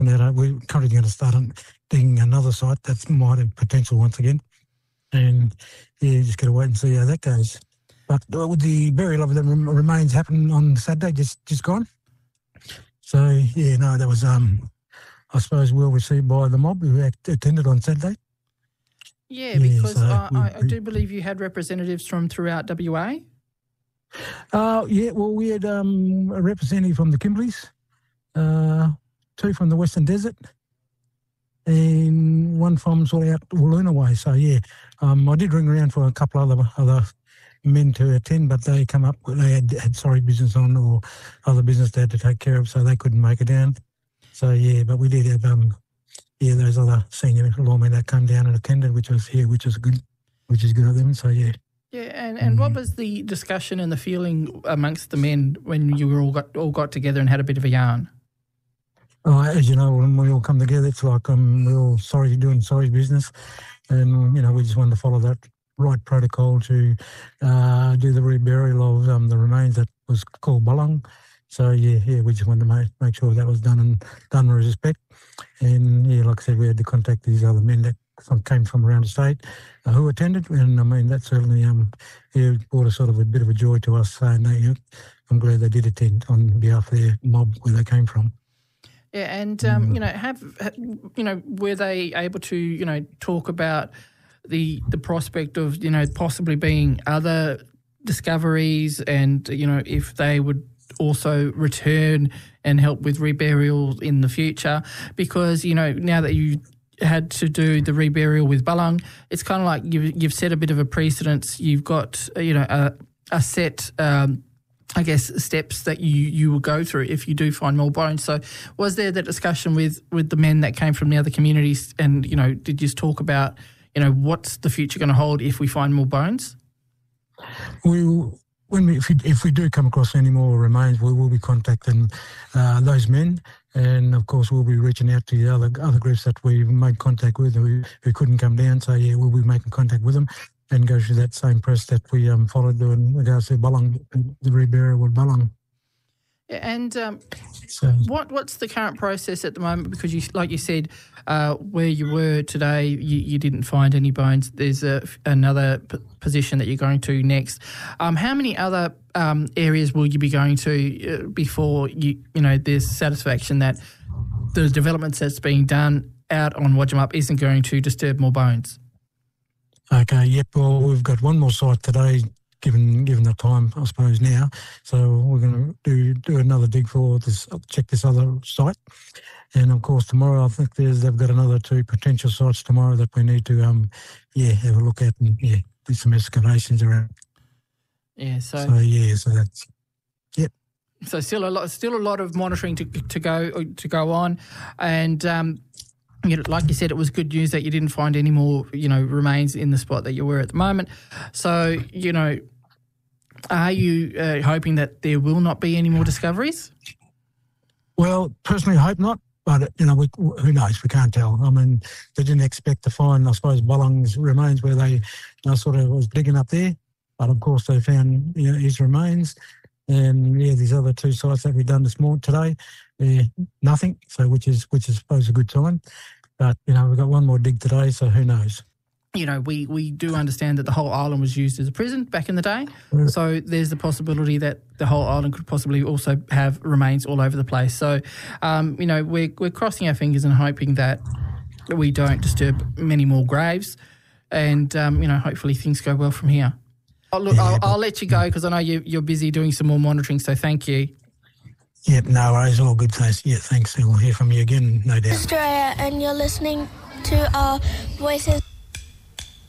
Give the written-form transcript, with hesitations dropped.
we're currently going to start digging another site that's might have potential once again. And, just got to wait and see how that goes. But with the burial of the remains happened on Saturday, just gone. So, that was, I suppose, well received by the mob who attended on Saturday. Yeah, because I do believe you had representatives from throughout WA. We had a representative from the Kimberleys, 2 from the Western Desert, and 1 from sort of out Wiluna way. So, I did ring around for a couple other men to attend, but they come up, they had sorry business on or other business they had to take care of, so they couldn't make it down. So, but we did have, those other senior lawmen that came down and attended, which is good of them. So, yeah. Yeah, and what was the discussion and the feeling amongst the men when you were all got together and had a bit of a yarn? Oh, as you know, when we all come together, it's like we're all doing sorry business, and we just wanted to follow that right protocol to do the reburial of the remains that was called Ballang. So we just wanted to make sure that was done with respect. And like I said, we had to contact these other men that came from around the state who attended, and I mean that certainly brought a sort of a bit of a joy to us. Saying I'm glad they did attend on behalf of their mob where they came from. Yeah, and were they able to talk about the prospect of possibly being other discoveries, and if they would also return and help with reburial in the future, because now that you had to do the reburial with Ballang, it's kind of like you've set a bit of a precedence. You've got a set steps that you will go through if you do find more bones. So was there that discussion with the men that came from the other communities, and did you talk about what's the future going to hold if we find more bones? If we do come across any more remains, we will be contacting those men, and of course we'll be reaching out to the other groups that we made contact with who couldn't come down. So we'll be making contact with them and go through that same process that we followed in regards to Ballang, the reburial with Ballang. And what's the current process at the moment? Because like you said, where you were today, you didn't find any bones. There's another position that you're going to next. How many other areas will you be going to before there's satisfaction that the developments that's being done out on Wadjamup isn't going to disturb more bones? Okay. Yep. Well, we've got one more site today. Given the time, I suppose now, so we're going to do another dig for this, check this other site, and of course tomorrow I think they've got another 2 potential sites tomorrow that we need to have a look at and do some excavations around. Yeah. So that's yep. So still a lot of monitoring to go on, and like you said, it was good news that you didn't find any more remains in the spot that you were at the moment. So are you hoping that there will not be any more discoveries? Well, personally, I hope not. But, who knows? We can't tell. I mean, they didn't expect to find, I suppose, Ballang's remains where they sort of was digging up there. But, of course, they found his remains. And, these other 2 sites that we've done today, nothing. So, which is I suppose, a good sign. But, we've got one more dig today, so who knows? We do understand that the whole island was used as a prison back in the day. So there's the possibility that the whole island could possibly also have remains all over the place. So, we're crossing our fingers and hoping that we don't disturb many more graves, and, hopefully things go well from here. I'll let you go because I know you're busy doing some more monitoring, so thank you. Yep, no worries, all good. Thanks. Yeah, thanks. We'll hear from you again, no doubt. Australia, and you're listening to our Voices